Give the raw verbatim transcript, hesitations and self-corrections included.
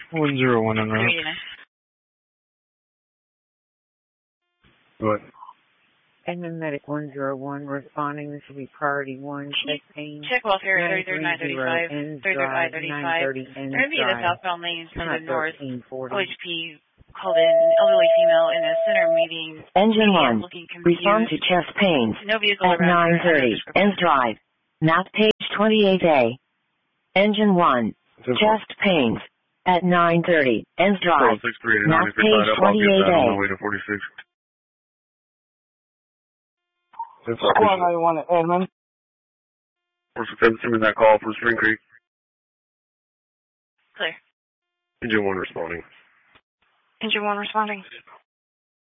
one zero one on route. What? Admin Medic one zero one responding. This will be priority one. Check pain. Check welfare thirty-third nine thirty-five, thirty-third I thirty-five. They're going to be in the southbound lanes to the north. O H P called in an elderly female in a center meeting. Engine one. Respond to chest pains. No vehicle at nine thirty. Ends drive. Map page twenty-eight A. Engine one. Chest pains. At nine thirty. Ends drive. Map page twenty-eight A. Squad ninety-one at Edmond. We're sending that call for Spring Creek. Clear. Engine one responding. Engine one responding.